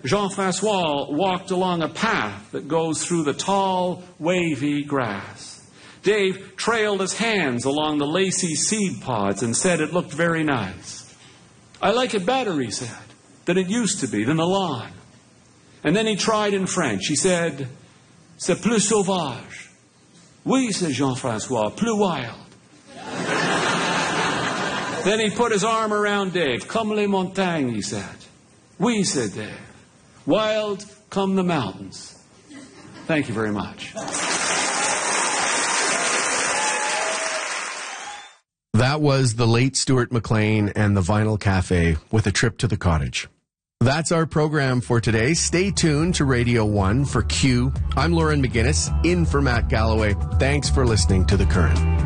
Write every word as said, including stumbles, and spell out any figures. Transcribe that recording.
Jean-Francois walked along a path that goes through the tall, wavy grass. Dave trailed his hands along the lacy seed pods and said it looked very nice. I like it better, he said, than it used to be, than the lawn. And then he tried in French. He said, c'est plus sauvage. Oui, said Jean-Francois, plus wild. Then he put his arm around Dave. Comme les montagnes, he said. Oui, said Dave. Wild come the mountains. Thank you very much. That was the late Stuart McLean and the Vinyl Cafe with a trip to the cottage. That's our program for today. Stay tuned to Radio one for Q. I'm Lauren McGinnis, in for Matt Galloway. Thanks for listening to The Current.